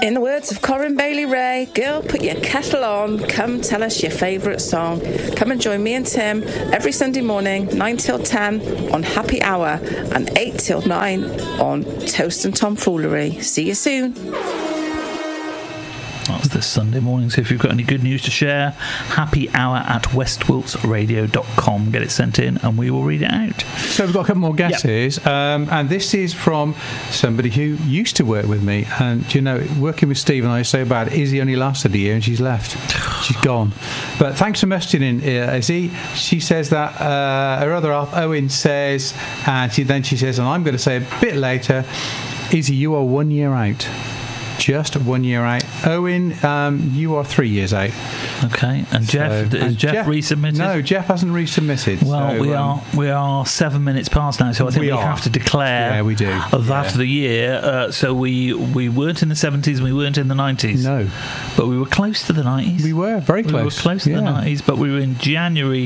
In the words of Corinne Bailey Ray, girl, put your kettle on, come tell us your favourite song. Come and join me and Tim every Sunday morning, 9 till 10 on Happy Hour and 8 till 9 on Toast and Tomfoolery. See you soon. That's this Sunday morning, so if you've got any good news to share, happy hour at westwiltsradio.com. Get it sent in and we will read it out. So we've got a couple more guesses, and this is from somebody who used to work with me, and you know, working with Steve and I is so bad. Izzy only lasted a year and she's left. She's gone. But thanks for messaging in, Izzy. She says that her other half, Owen, says, and she says, and I'm going to say a bit later, Izzy, you are 1 year out. Just 1 year out. Owen, you are 3 years out. Okay, and Jeff, has Jeff resubmitted? No, Jeff hasn't resubmitted. Well, so, we are 7 minutes past now, so I think we have to declare. Yeah, we do. After the year, so we weren't in the 70s, and we weren't in the 90s. No, but we were close to the 90s. We were very close. We were close to the 90s, but we were in January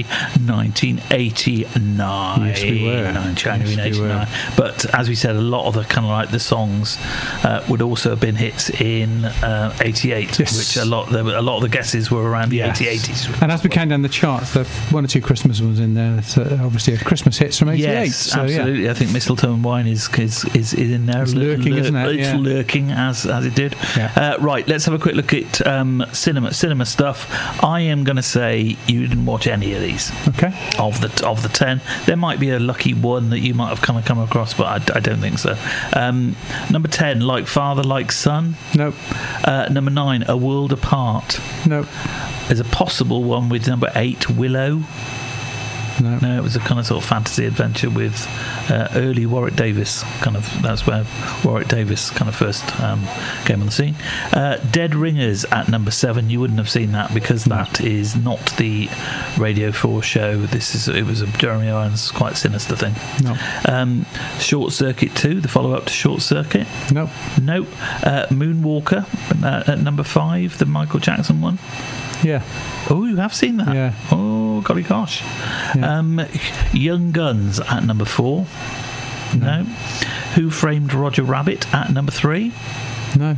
1989. Yes, we were. January 1989. But as we said, a lot of the kind of like the songs would also have been hits in 88, which a lot of the guesses were around the 80s. And as we count down the charts, there are one or two Christmas ones in there. It's obviously Christmas hits from 88. Yes, so, absolutely. Yeah. I think Mistletoe and Wine is in there. It's lurking, isn't it? It's lurking as it did. Yeah. Right, let's have a quick look at cinema stuff. I am going to say you didn't watch any of these. Okay. Of the 10, there might be a lucky one that you might have come across, but I don't think so. Number 10, Like Father, Like Son. Nope. Number 9, A World Apart. Nope. There's a possible one with number 8, Willow. No, it was a kind of sort of fantasy adventure with early Warwick Davis. That's where Warwick Davis kind of first came on the scene. Dead Ringers at number 7. You wouldn't have seen that because that is not the Radio 4 show. It was a Jeremy Irons quite sinister thing. No. Short Circuit 2, the follow-up to Short Circuit. Nope. Moonwalker at number 5, the Michael Jackson one. Yeah. Oh, you have seen that? Yeah. Oh, golly gosh. Yeah. Young Guns at number 4. No. Who Framed Roger Rabbit at number 3. No.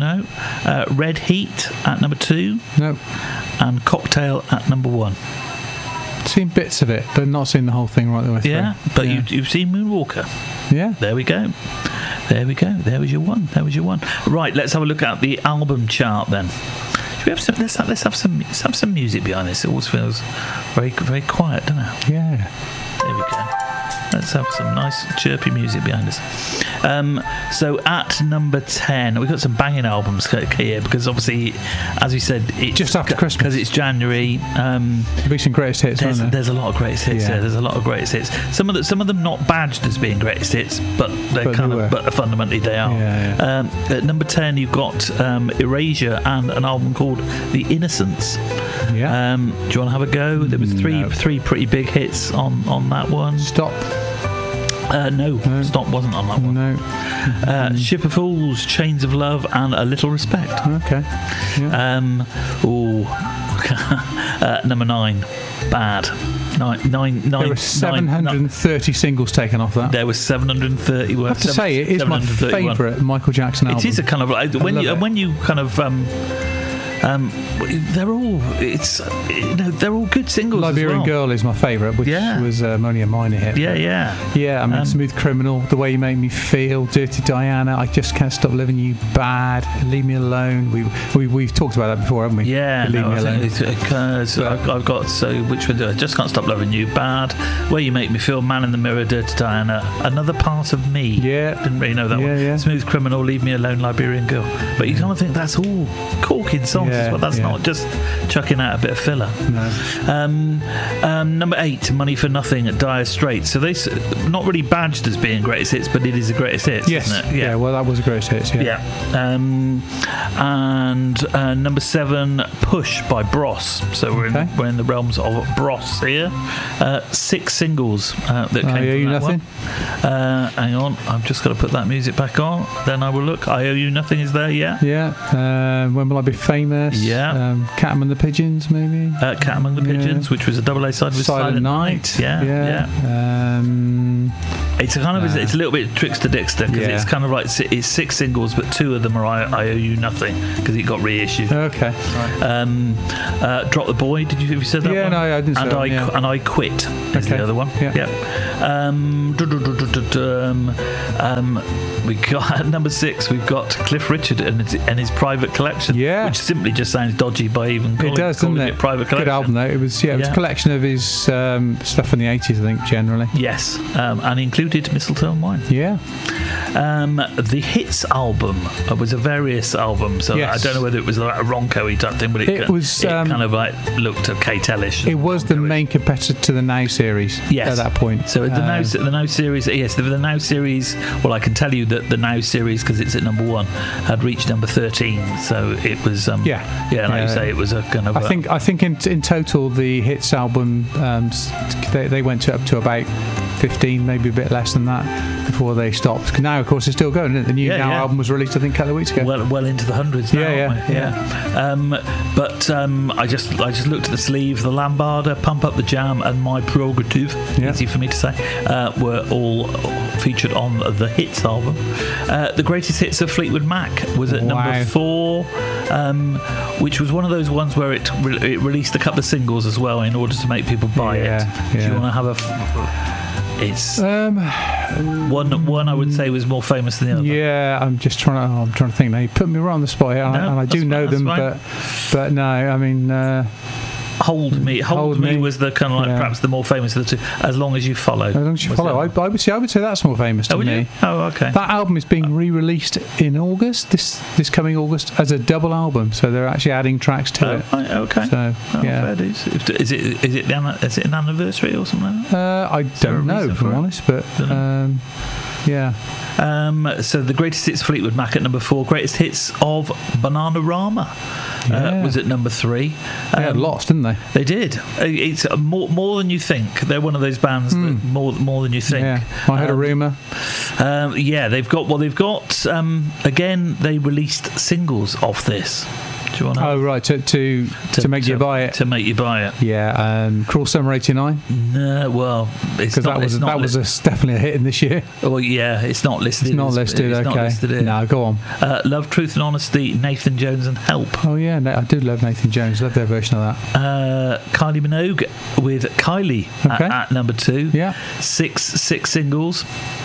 Red Heat at number 2. No. And Cocktail at number 1. Seen bits of it, but not seen the whole thing right the way through. Yeah, but you've seen Moonwalker. Yeah. There we go. There was your one. Right, let's have a look at the album chart then. Let's have some music behind this. It always feels very, very quiet, doesn't it? Yeah. There we go. Let's have some nice chirpy music behind us. So at number 10, we've got some banging albums here because obviously, as we said, it's just after Christmas because it's January. There'll be some greatest hits. There's a lot of greatest hits. Yeah. There's a lot of greatest hits. Some of them not badged as being greatest hits, but but fundamentally they are. Yeah. At number 10, you've got Erasure and an album called The Innocents. Yeah. Do you want to have a go? There was three pretty big hits on that one. Stop. No, Stop wasn't on that one. No. Ship of Fools, Chains of Love, and A Little Respect. Okay. Yeah. Number 9, Bad. There were 730 singles taken off that. There were 730. I have to say, it is my favourite Michael Jackson album. It is a kind of like when you kind of. They're all good singles. Liberian Girl is my favourite, which was only a minor hit. Yeah. I mean, Smooth Criminal, The Way You Make Me Feel, Dirty Diana, I Just Can't Stop Loving You, Bad, Leave Me Alone. We've talked about that before, haven't we? Yeah, Leave Me Alone. I've got which one do I? Just Can't Stop Loving You, Bad, Way You Make Me Feel, Man in the Mirror, Dirty Diana, Another Part of Me. Yeah, didn't really know that one. Yeah. Smooth Criminal, Leave Me Alone, Liberian Girl. But you kind of think that's all corking songs. But that's not just chucking out a bit of filler. No. Number 8, Money for Nothing at Dire Straits. So they not really badged as being greatest hits, but it is a greatest hits. Yes. Isn't it? Yeah. Well, that was a greatest hits. Yeah. And number 7, Push by Bros. So we're in the realms of Bros here. 6 singles that came from You that Nothing. one. Hang on, I've just got to put that music back on. Then I will look. I Owe You Nothing is there. Yeah. When Will I Be Famous? Yeah. Cat Among the Pigeons, maybe. Cat Among the Pigeons, which was a double A side with Silent Night. Yeah. It's a kind of it's a little bit trickster Dixter because it's kind of like it's 6 singles, but 2 of them are I Owe You Nothing because it got reissued. Okay. Drop the Boy. Have you said that one? Yeah, no, I didn't. And I Quit is the other one. Yeah. We got at number 6. We've got Cliff Richard and his Private Collection. Yeah. Which simply just sounds dodgy by even calling it Private Collection. Good album though. It was a collection of his stuff in the 80s, I think, generally. Yes, and included Mistletoe and Wine. Yeah. The Hits album was a various album, so I don't know whether it was like a Ronco-y type thing, but it was kind of like looked okay tellish. It was the main competitor to the Now series at that point. So the Now series, the Now series. Well, I can tell you that the Now series, because it's at number 1, had reached number 13. So it was like you say, it was a kind of. I think in total the Hits album they went up to about 15, maybe a bit less than that before they stopped. Now, of course, it's still going. The new Now album was released, I think, a couple of weeks ago. Well into the hundreds now. But I just looked at the sleeve. The Lambada, Pump Up the Jam, and My Prerogative, easy for me to say, were all featured on the Hits album. The Greatest Hits of Fleetwood Mac was at number 4, which was one of those ones where it released a couple of singles as well in order to make people buy it. Do you want to have a... It's one I would say was more famous than the other. Yeah, I'm trying to think now. You put me right on the spot here, and I do know them, but no, I mean. Hold Me was the kind of like perhaps the more famous of the two. As Long As You Follow. As Long As You Follow. I would say that's more famous to me. Oh, okay. That album is being re-released in August, this coming August, as a double album. So they're actually adding tracks to it. Right, okay. So fair dues. Is it an anniversary or something like that? I don't know, if I'm honest, but yeah. So the Greatest Hits Fleetwood Mac at number 4. Greatest Hits of Bananarama was at number 3. They had lots, didn't they? They did. It's more than you think. They're one of those bands that more than you think. Yeah, I heard a rumour. They've got again, they released singles of this. Do you want to? Oh, right, to make you buy it. To make you buy it. Yeah, Cruel Summer 89. No, well, because that was definitely a hit in this year. Well, yeah, it's not listed. It's not listed. It's okay. Not listed here. No, go on. Love, Truth and Honesty, Nathan Jones and Help. Oh yeah, I do love Nathan Jones. Love their version of that. Kylie Minogue with Kylie at number 2. Yeah. Six singles.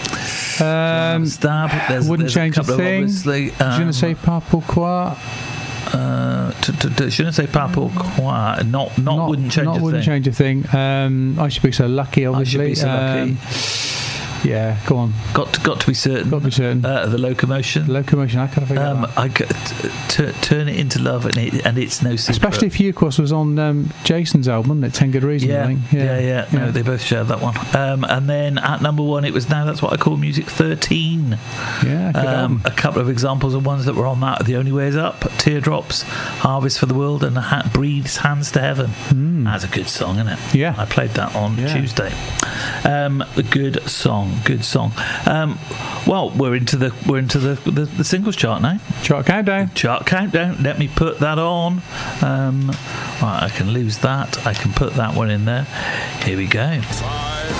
Stab. Wouldn't change a thing. Je ne sais pas pourquoi. Shouldn't say pas pourquoi. Not wouldn't change a thing. I Should Be So Lucky, obviously. I Should Be So Lucky. Yeah, go on. Got to be certain. Got to be certain. The Locomotion. I kind of forget Turn It Into Love, and It's No Secret. Especially if you, of course, was on Jason's album, wasn't it? 10 Good Reasons, I think. Yeah. No, they both shared that one. And then at number 1, it was Now That's What I Call Music 13. Yeah, good album. A couple of examples of ones that were on that. The Only Way Is Up, Teardrops, Harvest for the World, and Breathes Hands to Heaven. That's a good song, isn't it? Yeah. I played that on Tuesday. A good song. Well, we're into the singles chart now. Chart countdown. Let me put that on. Right, I can lose that. I can put that one in there. Here we go. 5,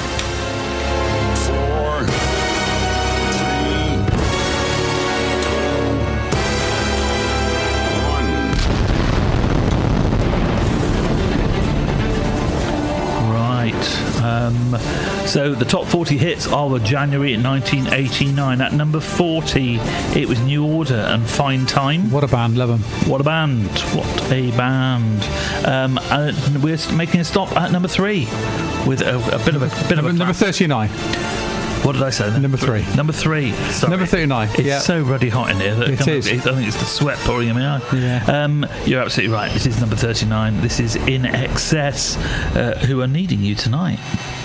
4, 3, 1. Right. So the top 40 hits of January 1989. At number 40, it was New Order and Fine Time. What a band, love them. What a band. And we're making a stop at number 3 with a bit of a number 39. What did I say? Number 3. Number 3. Sorry. Number 39. It's so ruddy hot in here. It is. I think it's the sweat pouring in my eye. Yeah. You're absolutely right. This is number 39. This is In Excess, who are needing you tonight.